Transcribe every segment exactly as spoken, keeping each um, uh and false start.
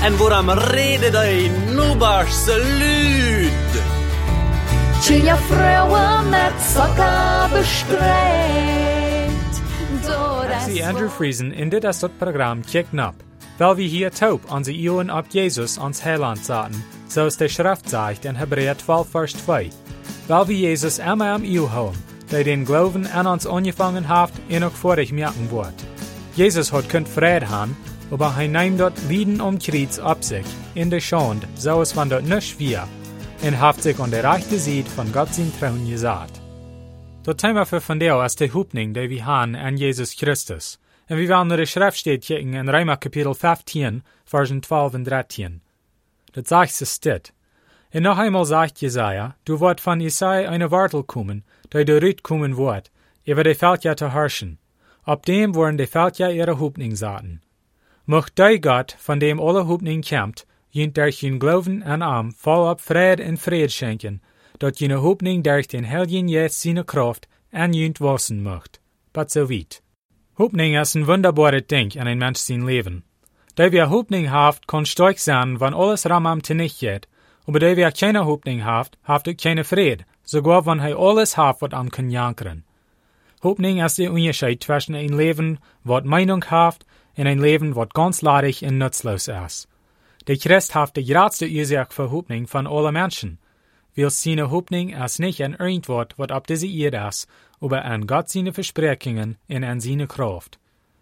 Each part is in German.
en waarom reden die nubarse lyd? Tja vrouwen met sokken bestreed. Ik zie Andrew Friesen in dit als program kijken op. Weil wir hier taub onze Ohren op Jesus ons Heiland zaten, zoals de Schrift zegt in Hebräer twaalf vers twee. Weil wir Jesus immer am Eeuw houden, der den Glauben an uns angefangen hat, en ook vorig merken wordt. Jesus hat kunt Frieden haben, aber hij neemt dort Lieden um Kreuz op sich, in de Schande, zoals van dort nicht wir, en haft sich an der rechte Seite von Gott sein Thron gesagt. Dat Thema für von der als de Hoopning, die wir haben an Jesus Christus. En wir wollen naar de Schrift steht kijken in Römer Kapitel vijftien, Versen twaalf en dertien. Dat zegt ze dit. En noch einmal sagt Jesaja, du wordt van Jesaja eine Wortel kommen, die du rüt kommen wordt, über de Völker zu herrschen. Op dem worden de Völker ihre Hoopning zaten. Mocht die Gott, von dem alle Hoopning kämmt, jint durch hun Glauben an am volop Fried en Fried schenken, dat jene Hoopning durch den Heiligen Geist seine Kraft an jint wassen mocht. But so weit. Hoopning is een wunderbare ding in een mens zijn leven. Die wir Hoopning haft, kon stark zijn, wann alles ramam tenicht geht, aber die wir keine Hoopning haft, haft ook keine Fried, sogar wann hij alles haft, wat an kan jankeren. Hoopning is de Unterschied zwischen een leven wat Meinung haft en een leven wat ganz ladig en nutzlos is. De Christ haft de grootste Ursache voor Hoopning van alle mensen. Wil seine Hoopning is niet een irgendwat wat op deze eerd is, aber an Gott seine Versprechungen en an seine Kraft.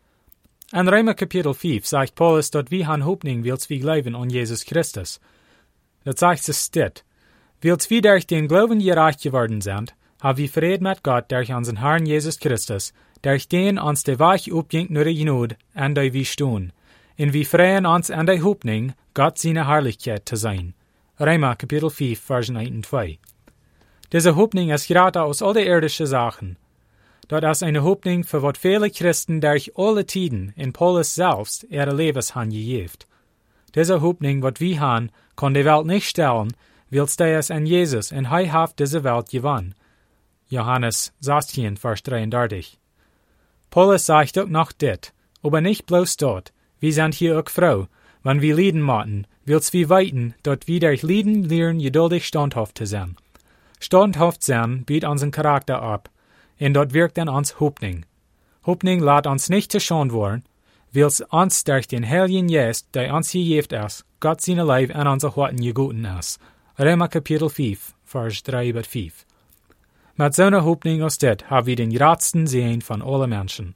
In Römer Kapitel vijf sagt Paulus, dat wir han Hoopning wils wie glauben an Jesus Christus. Dat sagt es dit. Wils wie durch den Glauben gerecht geworden sind, haben wir Fried mit Gott durch unseren Herrn Jesus Christus, durch den uns der Weg aufging nur die Gnade, an der wir stehen. Und wir freuen uns an der Hoopning, Gott seine Herrlichkeit zu sein. Römer Kapitel vijf, Versen eins und zwei. Diese Hoopning ist gerade aus all den irdischen Sachen. Dat is eine Hoopning für wat viele Christen durch alle Tiden in Paulus selbst ihre Lebens han gegeven. Diese Hoopning, wat wir han, kann die Welt nicht stellen, wils der es an Jesus en hij haft diese Welt gewonnen. Johannes sechzehn, Vers dreiunddreißig. Paulus sagt auch noch dit, aber nicht bloß dort, wir sind hier auch froh, wenn wir Lieden machen, wils wir weiten, dort wir durch Lieden lernen, geduldig standhaft zu sein. Standhaft sein bietet unseren Charakter ab, en dort wirkt an uns Hoopning. Hoopning laat uns nicht zu schande worden, wils uns durch den Heiligen Geist, der uns gegeben ist, Gott seine Leib an unser Horten geguten ist. Römer Kapitel vijf, Vers drei bis fünf. Mit so einer Hoopning aus dit haben wir den grootsten Segen von allen Menschen.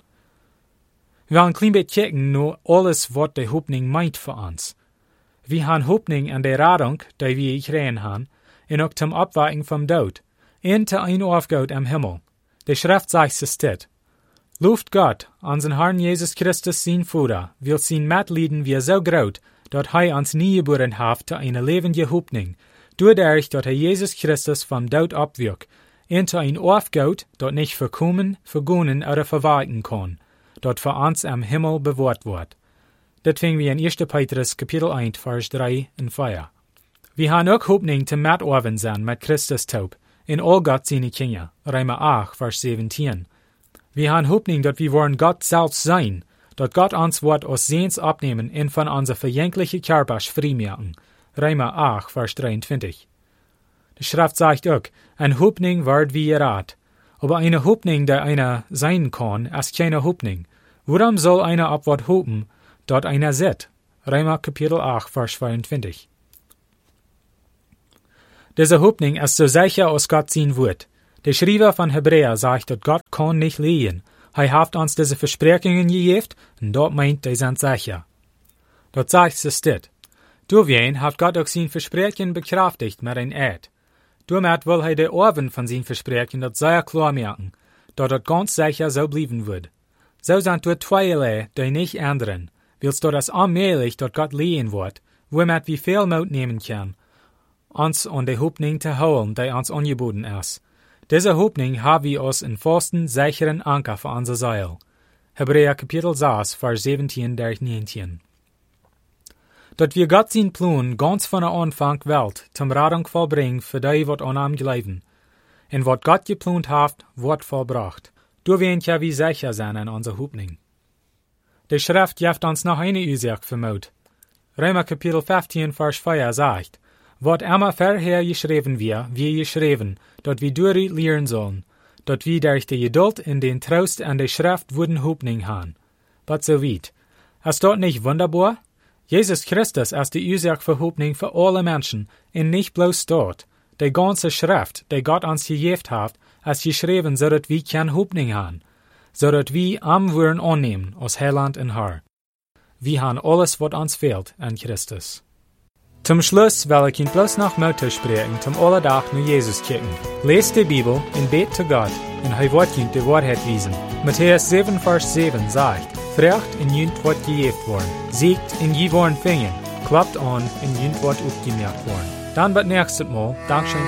Wir wollen ein klein bisschen kijken nur alles, was die Hoopning meint für uns. Wir haben Hoopning an der Radung, die wir gekriegt haben, en ook zum Abweichen vom Tod, en te ein Aufgaut am Himmel. Die Schrift sagt es dit. Luft Gott, unseren Herrn Jesus Christus sein Vater, will sein Mitleiden wie so groß, dat hij uns nie geboren haft zu einer lebende Hoopning, doordat dat hij Jesus Christus vom Tod abwirkt, en te ein Aufgaut, dat nicht verkommen, vergonnen oder verweichen kann, dat für uns am Himmel bewahrt wird. Dat finden wir in erster Petrus Kapitel eins, Vers drei und vier. Wir haben auch Hoopning zum Mitoven sein mit Christus taub, in all Gott seine Kinder, Römer acht, Vers siebzehn. Wir haben Hoopning, dass wir wollen Gott selbst sein, dass Gott uns wird aus Sehens abnehmen und von unser verjänglichen Körper freimachen, Römer acht, Vers dreiundzwanzig. Die Schrift sagt auch, ein Hoopning wird wie Rat, aber eine Hoopning, der einer sein kann, ist keine Hoopning. Warum soll einer ab wat hopen, dort einer sieht? Römer Kapitel acht, Vers zweiundzwanzig. Diese Hoopning ist so sicher aus Gott sein Wort. Der Schreiber von Hebräer sagt, dass Gott kann nicht liegen. Er hat uns diese Versprechungen gegeben, und dort meint, die sind sicher. Dort sagt es dit. Durch hat Gott auch sein Versprechen bekräftigt mit ein Eid. Damit will er die Orven von sein Versprechen das sehr klar merken, dass das ganz sicher so bleiben wird. So sind dort zweierlei, die nicht ändern, willst du das allmählich, dass Gott liegen wird, womit wir viel Mut nehmen können, uns an die Hoopning zu holen, die uns angeboten ist. Diese Hoopning haben wir uns in festen, sicheren Anker für unser Seil. Hebräer Kapitel sechs, Vers siebzehn bis neunzehn. Dat wir Gott sein Plan ganz von der Anfang Welt zum Radung vollbringen für die, wat an ihm glauben. Und wat Gott geplant hat, wird vollbracht. Du wirst ja wie sicher sein an unser Hoopning. Die Schrift gibt uns noch eine Ursache für Mut. Römer Kapitel fünfzehn, Vers vier sagt, wat immer vorher geschrieben wir, wie geschrieben, dort wir durch lehren sollen, dort wir durch die Geduld in den Trost an der Schrift wurden Hoffnung haben. But so weit. Ist dort nicht wunderbar? Jesus Christus ist die Ursache für Hoffnung für alle Menschen, und nicht bloß dort. Die ganze Schrift, die Gott uns gegeben hat, ist geschrieben, so dass wir keine Hoffnung haben, so dass wir am Wurden annehmen, aus Heiland und Herr. Wir haben alles, was uns fehlt, an Christus. Zum Schluss will ich Ihnen bloß noch Motto sprechen, zum alle Tag nur Jesus kicken. Lest die Bibel und bet zu Gott, und er wird Ihnen die Wahrheit wiesen. Matthäus sieben, Vers sieben sagt, Fragt in jünt wird gejeft worden, siegt in je worden fingen, klappt an in jünt wird aufgemerkt worden. Dann wird nächstes Mal, Dankeschön.